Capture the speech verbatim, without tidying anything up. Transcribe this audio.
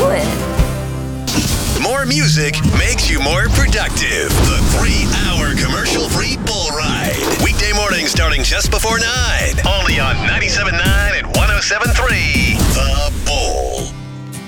it. More music makes you more productive. The three-hour commercial-free bull ride. Weekday mornings starting just before nine. Only on ninety-seven point nine